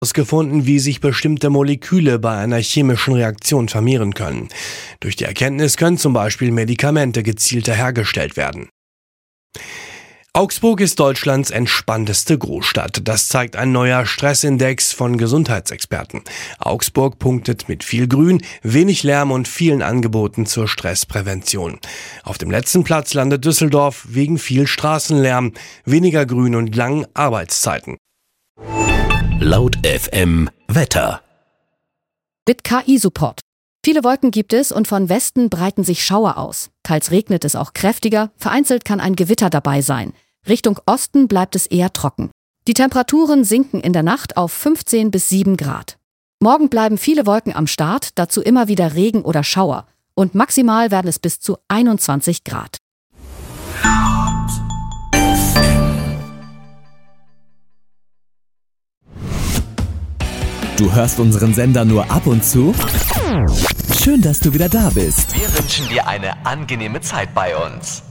herausgefunden, wie sich bestimmte Moleküle bei einer chemischen Reaktion vermehren können. Durch die Erkenntnis können zum Beispiel Medikamente gezielter hergestellt werden. Augsburg ist Deutschlands entspannteste Großstadt. Das zeigt ein neuer Stressindex von Gesundheitsexperten. Augsburg punktet mit viel Grün, wenig Lärm und vielen Angeboten zur Stressprävention. Auf dem letzten Platz landet Düsseldorf wegen viel Straßenlärm, weniger Grün und langen Arbeitszeiten. Laut FM Wetter. Mit KI-Support. Viele Wolken gibt es und von Westen breiten sich Schauer aus. Teils regnet es auch kräftiger, vereinzelt kann ein Gewitter dabei sein. Richtung Osten bleibt es eher trocken. Die Temperaturen sinken in der Nacht auf 15 bis 7 Grad. Morgen bleiben viele Wolken am Start, dazu immer wieder Regen oder Schauer. Und maximal werden es bis zu 21 Grad. Du hörst unseren Sender nur ab und zu? Schön, dass du wieder da bist. Wir wünschen dir eine angenehme Zeit bei uns.